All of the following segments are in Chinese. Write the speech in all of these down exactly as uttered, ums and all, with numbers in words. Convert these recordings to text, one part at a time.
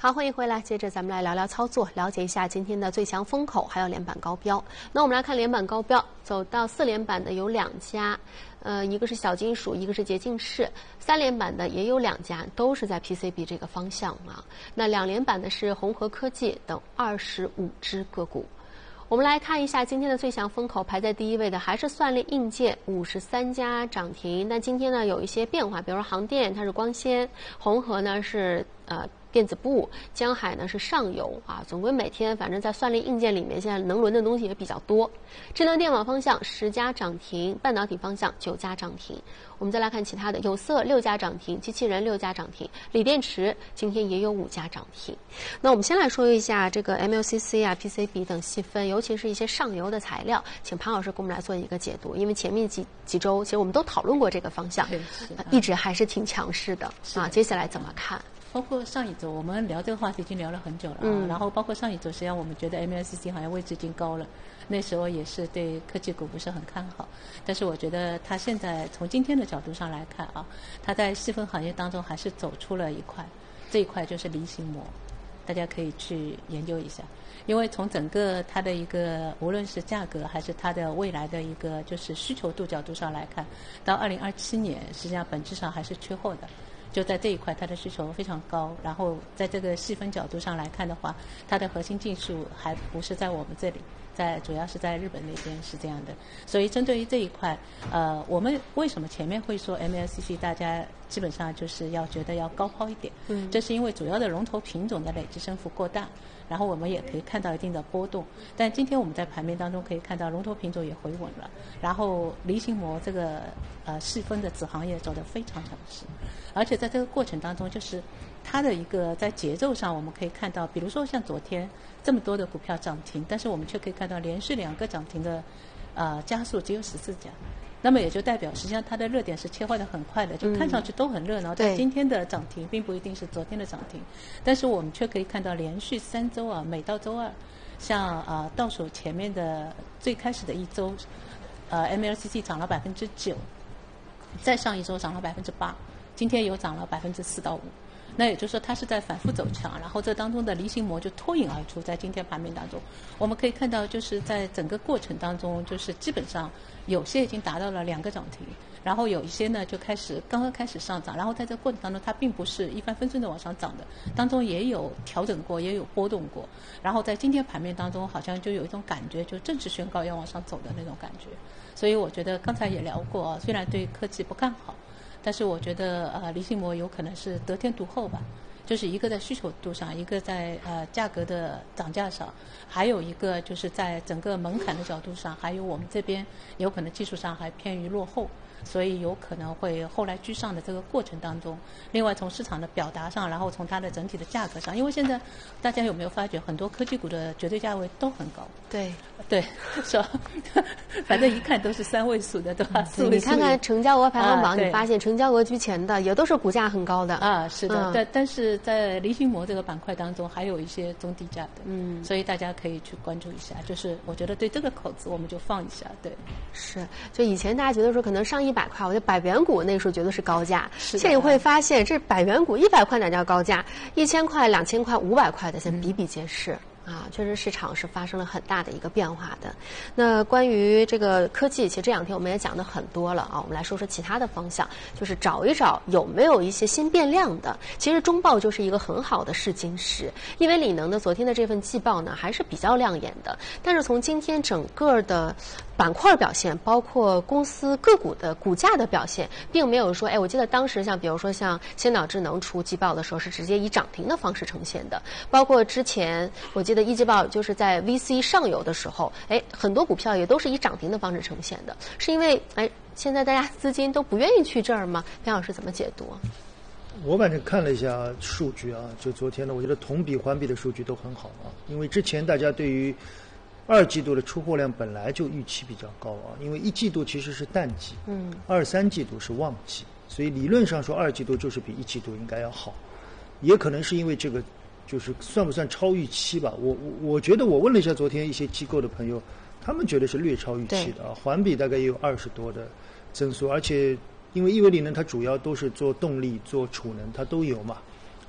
好，欢迎回来。接着咱们来聊聊操作，了解一下今天的最强风口，还有连板高标。那我们来看连板高标，走到四连板的有两家，呃，一个是小金属，一个是洁净室。三连板的也有两家，都是在 P C B 这个方向啊。那两连板的是宏和科技等二十五只个股。我们来看一下今天的最强风口，排在第一位的还是算力硬件，五十三家涨停。那今天呢有一些变化，比如说航电它是光纤，宏和呢是呃。电子部，江海呢是上游啊，总归每天反正在算力硬件里面，现在能轮的东西也比较多。智能电网方向十家涨停，半导体方向九家涨停。我们再来看其他的，有色六家涨停，机器人六家涨停，锂电池今天也有五家涨停。那我们先来说一下这个 M L C C 啊、P C B 等细分，尤其是一些上游的材料，请潘老师给我们来做一个解读。因为前面几几周其实我们都讨论过这个方向，一直还是挺强势的啊。接下来怎么看？ 包括上一周我们聊这个话题已经聊了很久了啊， 嗯、 然后包括上一周实际上我们觉得 M L C C 好像位置已经高了，那时候也是对科技股不是很看好，但是我觉得它现在从今天的角度上来看啊，它在细分行业当中还是走出了一块，这一块就是离心膜，大家可以去研究一下，因为从整个它的一个无论是价格还是它的未来的一个就是需求度角度上来看，到二零二七年实际上本质上还是缺货的。就在这一块它的需求非常高，然后在这个细分角度上来看的话，它的核心技术还不是在我们这里，在主要是在日本那边是这样的。所以针对于这一块，呃，我们为什么前面会说 M L C C 大家基本上就是要觉得要高抛一点，嗯，这是因为主要的龙头品种的累积升幅过大，然后我们也可以看到一定的波动。但今天我们在盘面当中可以看到龙头品种也回稳了，然后离心膜这个呃细分的子行业走得非常强势，而且在这个过程当中，就是它的一个在节奏上，我们可以看到，比如说像昨天这么多的股票涨停，但是我们却可以看到连续两个涨停的呃家数只有十四家，那么也就代表实际上它的热点是切换的很快的，就看上去都很热闹，嗯、但今天的涨停并不一定是昨天的涨停，但是我们却可以看到连续三周啊，每到周二，像啊、呃、倒数前面的最开始的一周，呃 M L C C 涨了百分之九，再上一周涨了百分之八。今天有涨了百分之四到五，那也就是说它是在反复走强，然后这当中的离心膜就脱颖而出，在今天盘面当中，我们可以看到就是在整个过程当中，就是基本上有些已经达到了两个涨停，然后有一些呢就开始刚刚开始上涨，然后在这个过程当中它并不是一帆风顺的往上涨的，当中也有调整过，也有波动过，然后在今天盘面当中好像就有一种感觉，就正式宣告要往上走的那种感觉，所以我觉得刚才也聊过，虽然对科技不看好，但是我觉得呃离心膜有可能是得天独厚吧，就是一个在需求度上，一个在呃价格的涨价上，还有一个就是在整个门槛的角度上，还有我们这边有可能技术上还偏于落后，所以有可能会后来居上的这个过程当中，另外从市场的表达上，然后从它的整体的价格上，因为现在大家有没有发觉很多科技股的绝对价位都很高， 对对是吧反正一看都是三位数的对吧、嗯、 你看看成交额排行榜、 啊、 你发现成交额居前的也都是股价很高的啊，是的、 嗯、 但但是在离心膜这个板块当中还有一些中低价的， 嗯， 所以大家可以去关注一下，就是我觉得对这个口子我们就放一下，对， 是，就以前大家觉得说可能上一百块，我觉得百元股那时候觉得是高价，现在你会发现这百元股一百块哪叫高价，一千块、两千块、五百块的现在比比皆是。嗯啊，确实市场是发生了很大的一个变化的。那关于这个科技，其实这两天我们也讲的很多了啊。我们来说说其他的方向，就是找一找有没有一些新变量的。其实中报就是一个很好的试金石，因为李能的昨天的这份季报呢还是比较亮眼的。但是从今天整个的板块表现，包括公司个股的股价的表现，并没有说，哎，我记得当时像比如说像先导智能出季报的时候是直接以涨停的方式呈现的，包括之前我记得一季报就是在 V C 上游的时候，哎，很多股票也都是以涨停的方式呈现的，是因为哎现在大家资金都不愿意去这儿吗？梁老师怎么解读？ 我反正看了一下数据啊，就昨天呢，我觉得同比环比的数据都很好啊，因为之前大家对于二季度的出货量本来就预期比较高啊，因为一季度其实是淡季，嗯，二三季度是旺季，所以理论上说二季度就是比一季度应该要好，也可能是因为这个就是算不算超预期吧？我我我觉得我问了一下昨天一些机构的朋友，他们觉得是略超预期的啊，环比大概也有二十多的增速，而且因为亿维锂能它主要都是做动力、做储能，它都有嘛，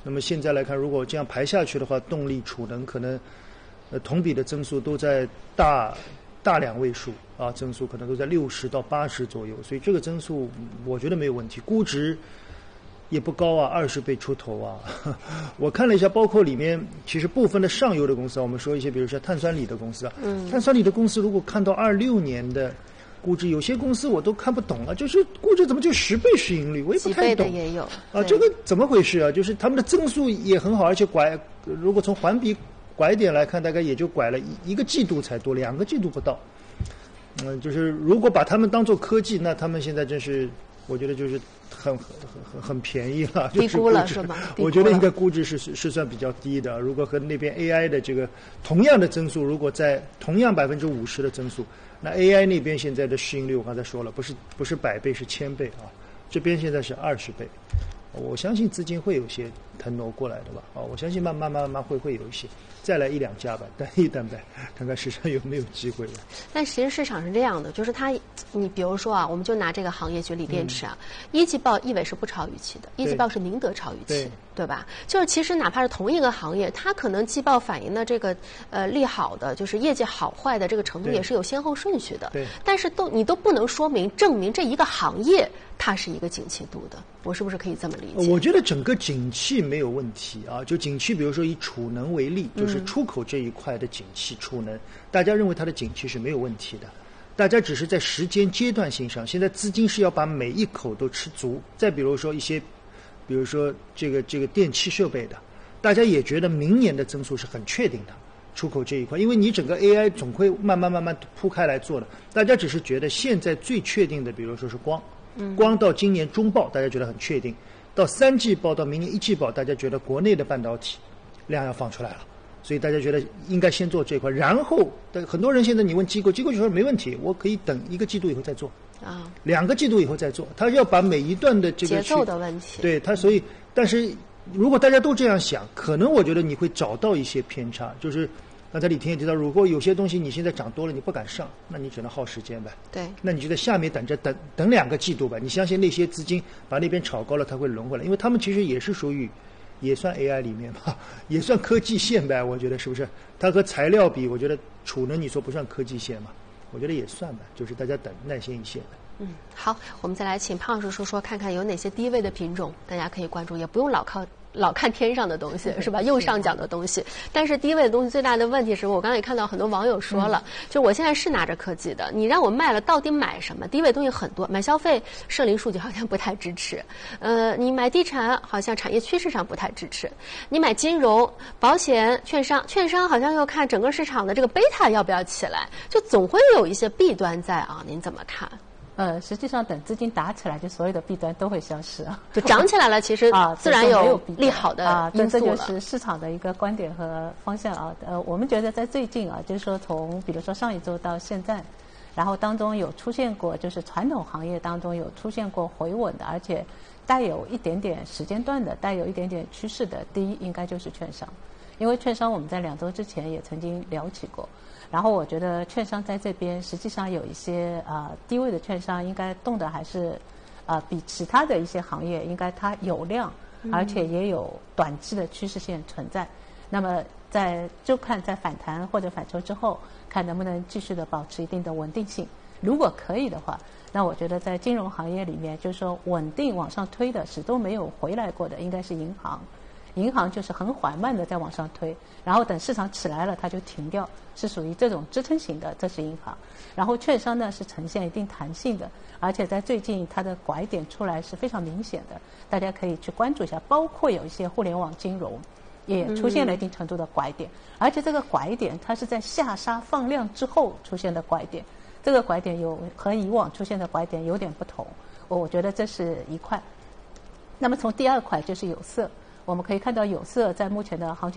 那么现在来看，如果这样排下去的话，动力、储能可能呃同比的增速都在大大两位数啊，增速可能都在六十到八十左右，所以这个增速我觉得没有问题，估值也不高啊，二十倍出头啊。我看了一下，包括里面其实部分的上游的公司啊，我们说一些，比如说碳酸锂的公司啊，嗯，碳酸锂的公司如果看到二六年的估值，有些公司我都看不懂了，就是估值怎么就十倍市盈率，我也不太懂。 几倍的也有啊，这个怎么回事啊？就是他们的增速也很好，而且拐，如果从环比拐点来看，大概也就拐了一一个季度才多，两个季度不到。嗯，就是如果把他们当做科技，那他们现在真是，我觉得就是很很很很便宜了， 低估了是是吗？ 我觉得应该估值是是是算比较低的。如果和那边 A I 的这个同样的增速，如果在同样百分之五十的增速，那 A I 那边现在的市盈率我刚才说了，不是不是百倍是千倍啊，这边现在是二十倍。我相信资金会有些腾挪过来的吧，啊，我相信慢慢慢慢会会有一些，再来一两家吧，单一单呗，看看市场有没有机会。 但其实市场是这样的，就是它，你比如说啊，我们就拿这个行业举锂电池啊，嗯、一季报易伟是不超预期的，一季报是宁德超预期，对, 对吧？就是其实哪怕是同一个行业，它可能季报反映的这个呃利好的，就是业绩好坏的这个程度也是有先后顺序的。 对。 但是都你都不能说明证明这一个行业它是一个景气度的，我是不是可以这么理解？ 我觉得整个景气没有问题啊，就景气，比如说以储能为例，就是出口这一块的景气，储能，大家认为它的景气是没有问题的，大家只是在时间阶段性上，现在资金是要把每一口都吃足。再比如说一些，比如说这个这个电气设备的，大家也觉得明年的增速是很确定的，出口这一块，因为你整个 A I 总会慢慢慢慢铺开来做的，大家只是觉得现在最确定的，比如说是光，光到今年中报大家觉得很确定，到三季报到明年一季报，大家觉得国内的半导体量要放出来了，所以大家觉得应该先做这块，然后很多人现在你问机构，机构就说没问题，我可以等一个季度以后再做啊，两个季度以后再做，他要把每一段的这个节奏的问题， 对他，所以但是如果大家都这样想，可能我觉得你会找到一些偏差，就是刚才李婷也提到，如果有些东西你现在涨多了，你不敢上，那你只能耗时间呗。 对。 那你就在下面等着，等等两个季度吧。你相信那些资金把那边炒高了，它会轮回来，因为他们其实也是属于，也算 A I 里面吧，也算科技线呗。我觉得是不是？它和材料比，我觉得储能你说不算科技线嘛？我觉得也算吧，就是大家等耐心一些呗。 嗯，好，我们再来请胖叔说说，看看有哪些低位的品种大家可以关注，也不用老靠。老看天上的东西是吧？右上角的东西，但是低位的东西最大的问题是我刚才也看到很多网友说了，嗯、就我现在是拿着科技的，你让我卖了，到底买什么？低位东西很多，买消费，社零数据好像不太支持，呃，你买地产好像产业趋势上不太支持，你买金融、保险、券商，券商好像要看整个市场的这个贝塔要不要起来，就总会有一些弊端在啊，您怎么看？ 呃，实际上等资金打起来，就所有的弊端都会消失啊。 就涨起来了，其实啊，自然有利好的啊， 因素了。 这就是市场的一个观点和方向啊。呃，我们觉得在最近啊，就是说从比如说上一周到现在，然后当中有出现过，就是传统行业当中有出现过回稳的，而且带有一点点时间段的，带有一点点趋势的。第一，应该就是券商，因为券商我们在两周之前也曾经聊起过。然后我觉得券商在这边实际上有一些啊、呃、低位的券商应该动的还是啊、呃、比其他的一些行业应该它有量，而且也有短期的趋势线存在。嗯、那么在就看在反弹或者反抽之后，看能不能继续的保持一定的稳定性。如果可以的话，那我觉得在金融行业里面，就是说稳定往上推的，始终没有回来过的，应该是银行。银行就是很缓慢的在往上推，然后等市场起来了它就停掉，是属于这种支撑型的，这是银行。然后券商呢是呈现一定弹性的，而且在最近它的拐点出来是非常明显的，大家可以去关注一下。包括有一些互联网金融也出现了一定程度的拐点，嗯、而且这个拐点它是在下杀放量之后出现的拐点，这个拐点有和以往出现的拐点有点不同，我我觉得这是一块。那么从第二块就是有色。我们可以看到有色在目前的行情